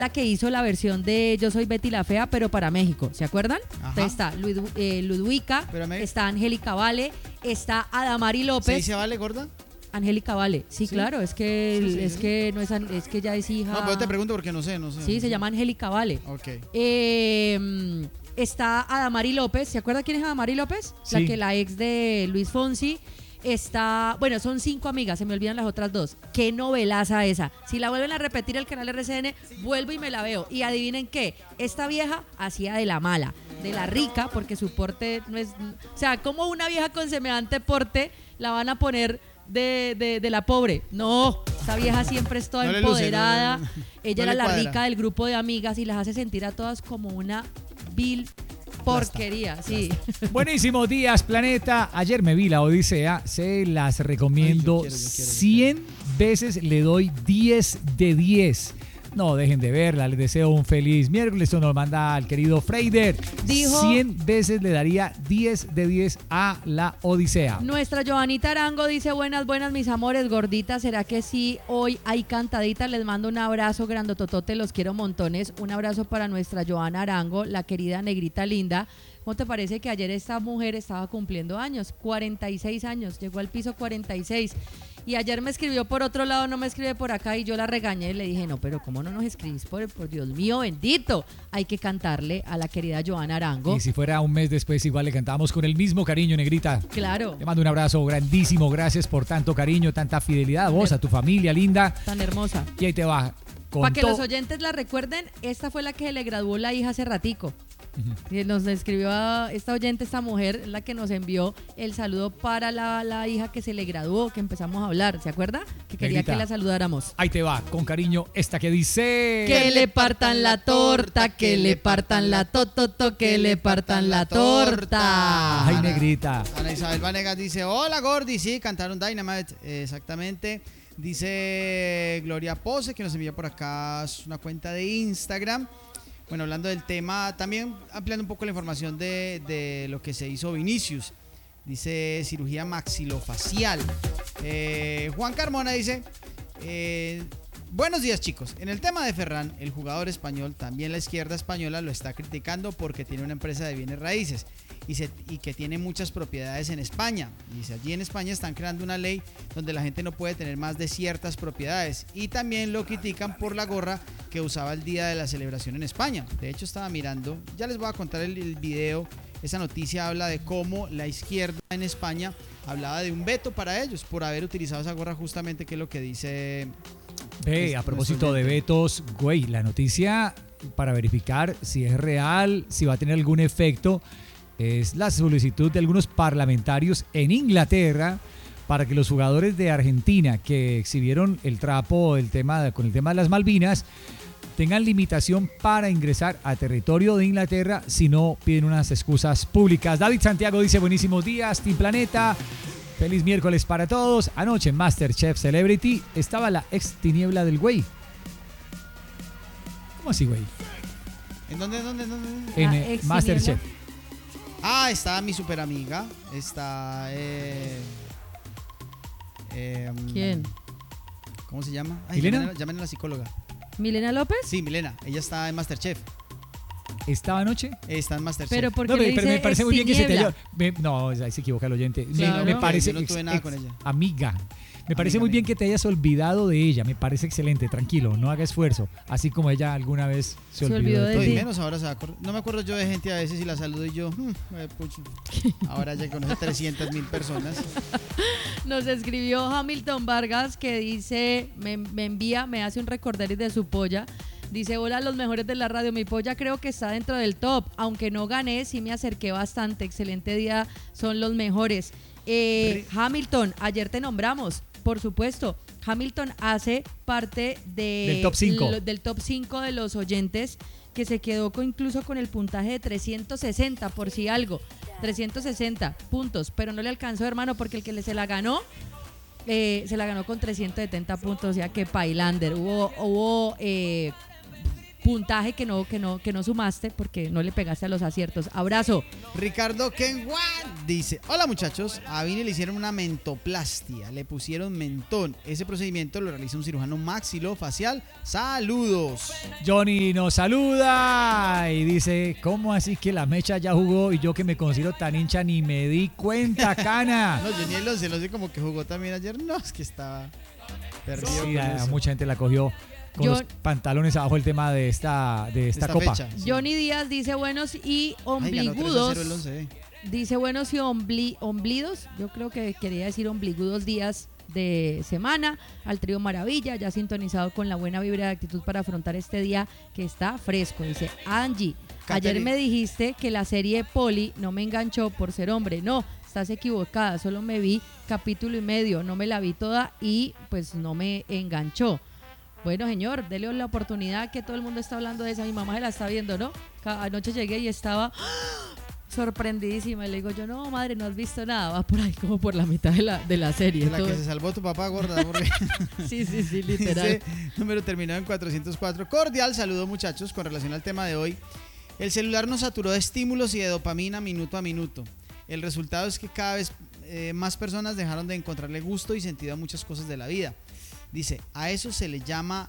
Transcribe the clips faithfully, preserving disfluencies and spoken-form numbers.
la que hizo la versión de Yo soy Betty la Fea, pero para México, ¿se acuerdan? Ajá. Entonces está Lud- eh, Ludwika, me... está Angélica Vale, está Adamari López. ¿Se dice Vale, gorda? Angélica Vale, sí, ¿Sí? claro, es que Sí, sí, es sí. que no es es que ya es hija. No, pero te pregunto porque no sé, no sé. Sí, se llama Angélica Vale. Ok. Eh, está Adamari López, ¿se acuerda quién es Adamari López? Sí. La que la ex de Luis Fonsi. Está, bueno, son cinco amigas, se me olvidan las otras dos. Qué novelaza esa. Si la vuelven a repetir el canal R C N, vuelvo y me la veo. Y adivinen qué, esta vieja hacía de la mala, de la rica, porque su porte no es, o sea, como una vieja con semejante porte la van a poner de, de, de la pobre. No, esta vieja siempre es toda No le luce, empoderada. no, no, no. Ella No era le la cuadra. rica del grupo de amigas y las hace sentir a todas como una vil porquería, sí. Buenísimos días, planeta. Ayer me vi la Odisea, se las recomiendo. Ay, yo quiero, yo quiero, yo cien veces le doy diez de diez. No dejen de verla, les deseo un feliz miércoles. Esto nos manda al querido Freider. Dijo- cien veces le daría diez de diez a la Odisea. Nuestra Joanita Arango dice: buenas, buenas, mis amores, gorditas. ¿Será que sí hoy hay cantadita? Les mando un abrazo grandototote, los quiero montones. Un abrazo para nuestra Joana Arango, la querida negrita linda. ¿Cómo te parece que ayer esta mujer estaba cumpliendo años? cuarenta y seis años, llegó al piso cuarenta y seis. Y ayer me escribió por otro lado, no me escribe por acá, y yo la regañé y le dije: no, pero ¿cómo no nos escribís? Por, por Dios mío bendito, hay que cantarle a la querida Joana Arango. Y si fuera un mes después, igual le cantamos con el mismo cariño, negrita. Claro. Te mando un abrazo grandísimo, gracias por tanto cariño, tanta fidelidad a vos, a tu familia linda. Tan hermosa. Y ahí te va. con Para que to- los oyentes la recuerden, esta fue la que le graduó la hija hace ratico. Y nos escribió a esta oyente, esta mujer, la que nos envió el saludo para la, la hija que se le graduó, que empezamos a hablar, ¿se acuerda? Que quería Negrita. que la saludáramos. Ahí te va, con cariño, esta que dice... Que le partan la torta, que le partan la tototo, que le partan la torta. Ay, negrita. Ana Isabel Vanegas dice: hola, Gordy. Sí, cantaron Dynamite, eh, exactamente. Dice Gloria Pose, que nos envía por acá una cuenta de Instagram. Bueno, hablando del tema, también ampliando un poco la información de, de lo que se hizo Vinicius. Dice cirugía maxilofacial. Eh, Juan Carmona dice: eh, buenos días, chicos. En el tema de Ferran, el jugador español, también la izquierda española lo está criticando porque tiene una empresa de bienes raíces y, se, y que tiene muchas propiedades en España. Dice: allí en España están creando una ley donde la gente no puede tener más de ciertas propiedades, y también lo critican por la gorra que usaba el día de la celebración en España. De hecho, estaba mirando, ya les voy a contar el, el video. Esa noticia habla de cómo la izquierda en España hablaba de un veto para ellos por haber utilizado esa gorra, justamente, que es lo que dice. Ve, a propósito de vetos, güey, la noticia para verificar si es real, si va a tener algún efecto, es la solicitud de algunos parlamentarios en Inglaterra para que los jugadores de Argentina que exhibieron el trapo el tema, con el tema de las Malvinas tengan limitación para ingresar a territorio de Inglaterra si no piden unas excusas públicas. David Santiago dice: buenísimos días, Team Planeta. Feliz miércoles para todos. Anoche en MasterChef Celebrity estaba la ex tiniebla del güey. ¿Cómo así, güey? ¿En dónde, en dónde, en dónde? En La eh, ex MasterChef. Ah, está mi super amiga. Está. Eh, eh, ¿Quién? ¿Cómo se llama? Ay, ¿Milena? Llamen, a- llamen a la psicóloga. ¿Milena López? Sí, Milena. Ella está en Masterchef. ¿Estaba anoche? Está en Masterchef. Pero ¿por qué No, le pero, pero dice me parece muy bien que se te extiniebla? haya... me- no, ahí se equivoca el oyente. Me- Claro. Me, parece... Yo no tuve nada ex- con ex- ella. Amiga. Me parece Amiga, muy bien amiga. que te hayas olvidado de ella. Me parece excelente. Tranquilo, no haga esfuerzo. Así como ella alguna vez se, Se olvidó, olvidó de de ti. Hoy ti. menos ahora se va a acordar. No me acuerdo yo de gente a veces y la saludo y yo. "Hmm, eh, pucho". Ahora ya conoce trescientas mil personas. Nos escribió Hamilton Vargas, que dice, me, me envía, me hace un recorderis de su polla. Dice: hola, los mejores de la radio. Mi polla creo que está dentro del top. Aunque no gané, sí me acerqué bastante. Excelente día, son los mejores. Eh, Hamilton, ayer te nombramos, por supuesto. Hamilton hace parte de Del top cinco. lo- del top cinco de los oyentes, que se quedó con, incluso con el puntaje de trescientos sesenta, por si algo. trescientos sesenta puntos, pero no le alcanzó, hermano, porque el que le se la ganó, eh, se la ganó con trescientos setenta puntos, o sea que Pailander. Hubo, hubo eh, puntaje que no, que no, que no sumaste porque no le pegaste a los aciertos. Abrazo. Ricardo Kenwan dice: hola muchachos, a Vini le hicieron una mentoplastia, le pusieron mentón. Ese procedimiento lo realiza un cirujano maxilofacial. Saludos. Johnny nos saluda y dice: ¿cómo así que la mecha ya jugó y yo que me considero tan hincha ni me di cuenta, cana? No, yo ni lo sé, lo sé como que jugó también ayer. No, es que estaba perdido. Sí, con a, eso. mucha gente la cogió con Yo- los pantalones abajo el tema de esta, de esta, Esta copa. fecha, sí. Johnny Díaz dice buenos y Ay, ganó tres a ombligudos. cero el once, eh. Dice buenos y ombli, omblidos. Yo creo que quería decir ombligudos días de semana al trío Maravilla, ya sintonizado con la buena vibra de actitud para afrontar este día que está fresco. Dice Angie, ayer Catherine. me dijiste que la serie Poli no me enganchó por ser hombre. No, estás equivocada, solo me vi capítulo y medio, no me la vi toda y pues no me enganchó. Bueno, señor, dele la oportunidad, que todo el mundo está hablando de esa. Mi mamá se la está viendo, ¿no? Ca- Anoche llegué y estaba sorprendidísima. Y le digo yo, no, madre, no has visto nada. Va por ahí como por la mitad de la, de la serie. De la que Entonces- se salvó tu papá, gorda. Porque sí, sí, sí, literal. Dice, número terminado en cuatrocientos cuatro. Cordial saludo, muchachos, con relación al tema de hoy. El celular nos saturó de estímulos y de dopamina minuto a minuto. El resultado es que cada vez eh, más personas dejaron de encontrarle gusto y sentido a muchas cosas de la vida. Dice, a eso se le llama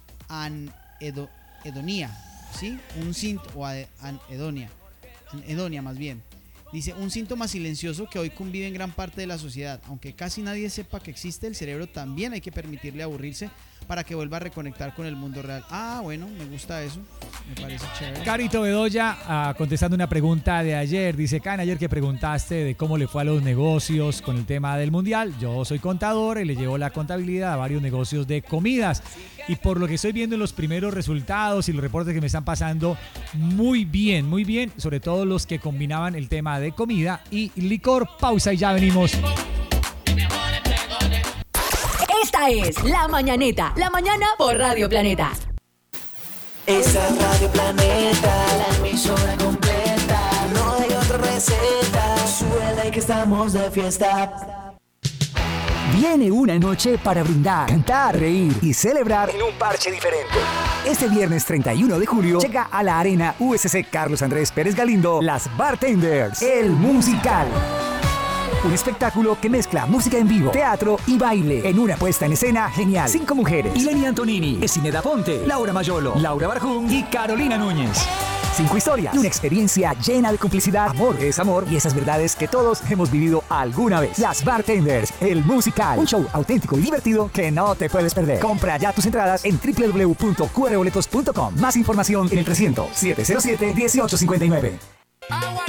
anhedonia, ¿sí? Un síntoma, o ade- anhedonia, hedonia más bien. Dice, un síntoma silencioso que hoy convive en gran parte de la sociedad. Aunque casi nadie sepa que existe, el cerebro también hay que permitirle aburrirse para que vuelva a reconectar con el mundo real. Ah, bueno, me gusta eso. Me parece chévere. Carito Bedoya, ah, contestando una pregunta de ayer, dice: Can, ayer que preguntaste de cómo le fue a los negocios con el tema del mundial, yo soy contador y le llevo la contabilidad a varios negocios de comidas. Y por lo que estoy viendo en los primeros resultados y los reportes que me están pasando, muy bien, muy bien, sobre todo los que combinaban el tema de comida y licor. Pausa y ya venimos. Esta es La Mañaneta, la mañana por Radio Planeta. Esa es Radio Planeta, la emisora completa. No hay otra receta, súbela y que estamos de fiesta. Viene una noche para brindar, cantar, reír y celebrar en un parche diferente. Este viernes treinta y uno de julio llega a la Arena U S C Carlos Andrés Pérez Galindo Las Bartenders, el musical. Un espectáculo que mezcla música en vivo, teatro y baile en una puesta en escena genial. Cinco mujeres: Ileni Antonini, Esineda Ponte, Laura Mayolo, Laura Barjún y Carolina Núñez. Cinco historias y una experiencia llena de complicidad, amor es amor y esas verdades que todos hemos vivido alguna vez. Las Bartenders, el musical. Un show auténtico y divertido que no te puedes perder. Compra ya tus entradas en w w w punto q r boletos punto com. Más información en el trescientos, setecientos siete, dieciocho cincuenta y nueve.